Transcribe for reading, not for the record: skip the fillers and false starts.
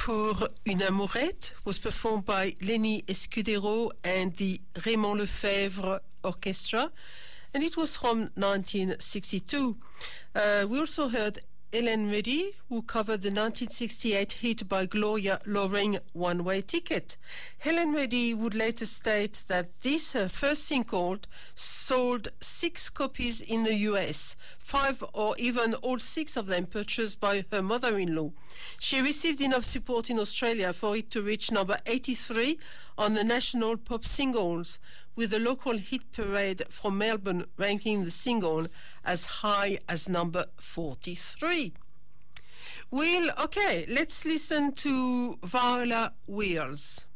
Pour une amourette was performed by Lenny Escudero and the Raymond Lefebvre Orchestra, and it was from 1962. We also heard Helen Reddy, who covered the 1968 hit by Gloria Loring, One Way Ticket. Helen Reddy would later state that this, her first single, sold 6 copies in the US, 5 or even all 6 of them purchased by her mother-in-law. She received enough support in Australia for it to reach number 83 on the national pop singles, with the local hit parade from Melbourne ranking the single as high as number 43. Well, okay, let's listen to Viola Wills.